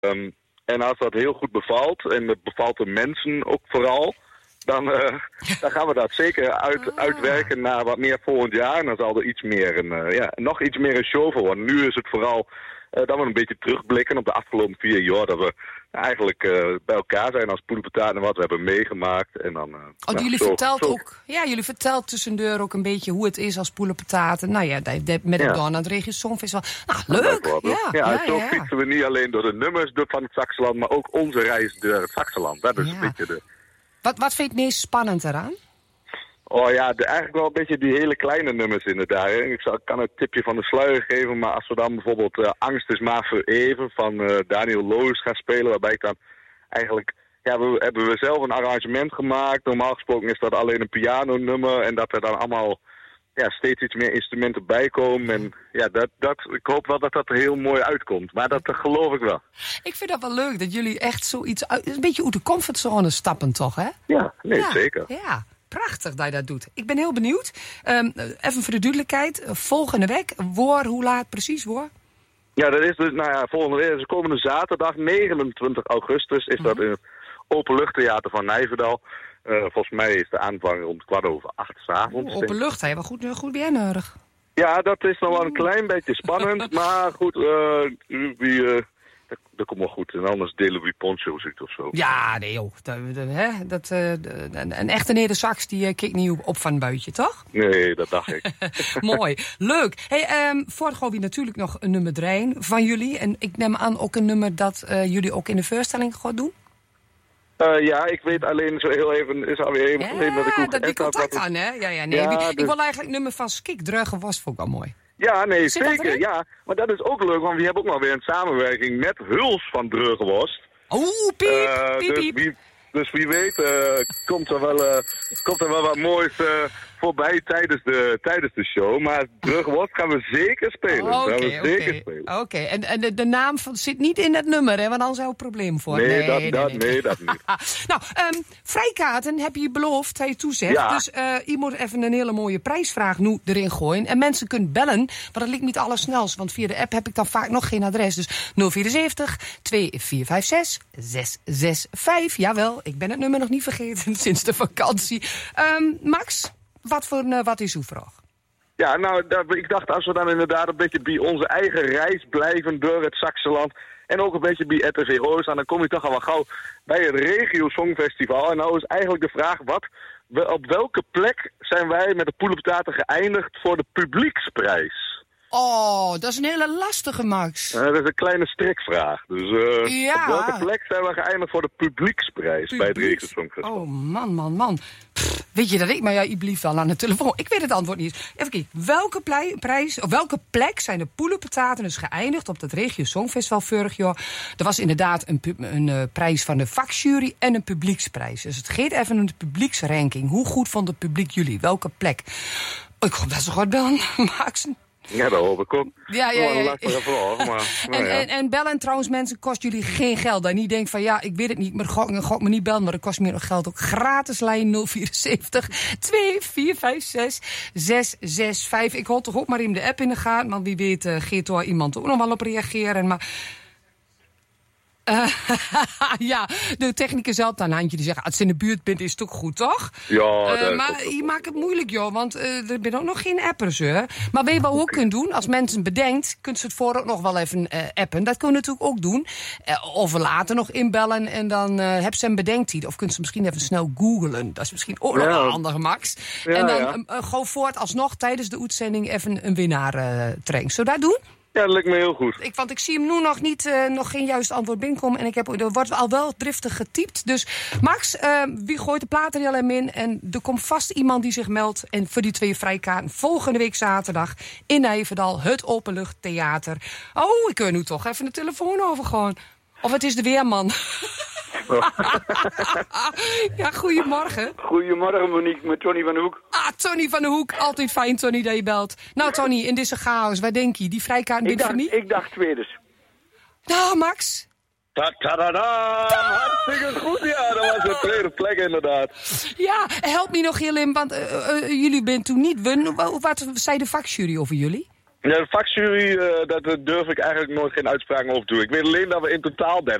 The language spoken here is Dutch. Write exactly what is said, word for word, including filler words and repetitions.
Um, en als dat heel goed bevalt, en het bevalt de mensen ook vooral, dan, uh, dan gaan we dat zeker uit, ah. uitwerken naar wat meer volgend jaar. En dan zal er iets meer een, uh, ja, nog iets meer een show voor worden. Nu is het vooral uh, dat we een beetje terugblikken op de afgelopen vier jaar. Dat we eigenlijk uh, bij elkaar zijn als Poelenpataten en wat we hebben meegemaakt. En dan, uh, oh, nou, jullie zo, vertelt zo. ook, ja, jullie vertelt tussendoor ook een beetje hoe het is als Poelenpataten. Nou ja, met het Ja. Doorn aan het Regio Songfestival. Nou, leuk. Ja, Ja, ja, ja, zo ja, ja. fietsen we niet alleen door de nummers door van het Saxeland, maar ook onze reis door het Saxeland. Dat is Ja. een beetje de... Wat, wat vind je het meest spannend eraan? Oh ja, de, eigenlijk wel een beetje die hele kleine nummers inderdaad. Hè. Ik zal, kan een tipje van de sluier geven, maar als we dan bijvoorbeeld uh, Angst is maar voor even van uh, Daniel Loos gaan spelen, waarbij ik dan eigenlijk, ja, we, hebben we zelf een arrangement gemaakt. Normaal gesproken is dat alleen een pianonummer en dat er dan allemaal ja, steeds iets meer instrumenten bij komen. En ja, dat, dat, ik hoop wel dat dat er heel mooi uitkomt, maar dat uh, geloof ik wel. Ik vind dat wel leuk, dat jullie echt zoiets uit, een beetje uit de comfortzone stappen toch, hè? Ja, nee, ja, zeker. Ja. Prachtig dat je dat doet. Ik ben heel benieuwd. Um, even voor de duidelijkheid. Volgende week. Waar, hoe laat precies, waar? Ja, dat is dus, nou ja, volgende week, dus komende zaterdag, negenentwintig augustus, is dat in het Openluchttheater van Nijverdal. Uh, volgens mij is de aanvang rond kwart over acht 's avonds. Open lucht, hè? Wel goed, goed weer nodig. Ja, dat is nog wel een klein beetje spannend, maar goed, uh, wie... Uh, dat komt wel goed. En anders delen we poncho's uit of zo. Ja, nee joh. Dat, dat, hè, dat, uh, een, een echte nedersax die uh, kijkt niet op van buitje, toch? Nee, dat dacht ik. Mooi. Leuk. Hey, um, vorig jaar natuurlijk nog een nummer drie van jullie. En ik neem aan ook een nummer dat uh, jullie ook in de voorstelling gaan doen? Uh, ja, ik weet alleen zo heel even, is alweer even ja, geleden dat ik ook dat die contact had. aan, hè? Ja, ja, nee. Ja, ik, dus... ik wil eigenlijk het nummer van Skik Druggen was ook wel mooi. Ja, nee, Zit zeker. Ja, maar dat is ook leuk, want we hebben ook nog weer een samenwerking met Huls van Druggenworst. Oeh, piep, uh, piep, dus piep. Wie, dus wie weet uh, komt, er wel, uh, komt er wel wat moois uh, voorbij tijdens de, tijdens de show. Maar Druggenworst gaan we zeker spelen. Oké, gaan we oké. zeker spelen. Oké, okay. en, en de, de naam van, zit niet in het nummer, hè? Want dan zou het probleem voor. Nee, nee, dat, nee, dat, nee, nee, nee. dat niet. Nou, um, vrijkaarten heb je beloofd, hij toezegt. Ja. Dus uh, je moet even een hele mooie prijsvraag nu erin gooien. En mensen kunnen bellen, maar dat lijkt niet allersnelst. Want via de app heb ik dan vaak nog geen adres. Dus nul vierenzeventig, twee vier vijf zes, zes zes vijf. Jawel, ik ben het nummer nog niet vergeten sinds de vakantie. Um, Max, wat, voor, uh, wat is uw vraag? Ja, nou, dat, ik dacht als we dan inderdaad een beetje bij onze eigen reis blijven door het Saxeland en ook een beetje bij R T V Oost, dan kom je toch al wel gauw bij het Regio Songfestival. En nou is eigenlijk de vraag, wat, op welke plek zijn wij met de Poelenpataten geëindigd voor de publieksprijs? Oh, dat is een hele lastige, Max. Uh, dat is een kleine strikvraag. Dus uh, ja. op welke plek zijn we geëindigd voor de publieksprijs Publieks... bij het Regio Songfestival? Oh, man, man, man. Pff, weet je dat ik, maar ja, je blieft wel aan de telefoon. Ik weet het antwoord niet. Even kijken, welke, plei, prijs, of welke plek zijn de Poelenpataten dus geëindigd op het Regio Songfestival vorig jaar? Er was inderdaad een, een, een uh, prijs van de vakjury en een publieksprijs. Dus het gaat even om de publieksranking. Hoe goed vond het publiek jullie? Welke plek? Oh, ik kom best wel goed bellen, Max. Ja, dat hoop ik ook. Ja, ja, ja. Een lastige vraag, maar... Nou en, ja. en, en bellen trouwens, mensen, kost jullie geen geld. Dat je niet denkt van, ja, ik weet het niet, maar ga ik me niet bellen, maar dat kost meer nog geld. Ook gratis lijn nul vierenzeventig, twee vier vijf zes, zes zes vijf. Ik houd toch ook maar in de app in de gaten, want wie weet uh, geeft er iemand ook nog wel op reageren. Maar... Uh, ja, de technicus helpt aan een handje die zegt, als je in de buurt bent is het ook goed, toch? Ja, uh, maar je maakt het moeilijk, joh, want uh, er zijn ook nog geen appers, hè? Maar weet je wat we ook kunnen doen? Als mensen bedenkt, kunt ze het voor ook nog wel even uh, appen. Dat kunnen we natuurlijk ook doen. Uh, of we later nog inbellen en dan uh, heb ze een bedenktijd. Of kunt ze misschien even snel googlen. Dat is misschien ook nog ja. een handige, Max. Ja, en dan ja. uh, uh, gewoon voort alsnog tijdens de uitzending even een winnaar uh, trekken. Zullen we dat doen? Ja, dat lijkt me heel goed. Ik, want ik zie hem nu nog niet, uh, nog geen juist antwoord binnenkomen. En ik heb, er wordt al wel driftig getypt. Dus Max, uh, wie gooit de platen er al in? En er komt vast iemand die zich meldt. En voor die twee vrijkaarten volgende week zaterdag in Nijverdal, het Openluchttheater. Oh, ik kan nu toch even de telefoon overgaan. Of het is de weerman. Ja, goedemorgen. Goedemorgen Monique, met Tony van de Hoek. Ah, Tony van de Hoek. Altijd fijn, Tony, dat je belt. Nou, Tony, in deze chaos, waar denk je? Die vrijkaart Ik bent voor dacht, niet? ik dacht tweeders. Nou, Max. Ta-ta-da-da! Hartstikke goed, ja. Dat was de tweede plek inderdaad. Ja, help me nog heel in, want uh, uh, jullie bent toen niet win. Wat zei de vakjury over jullie? Ja, de vakjury, uh, daar durf ik eigenlijk nooit geen uitspraken over te doen. Ik weet alleen dat we in totaal derde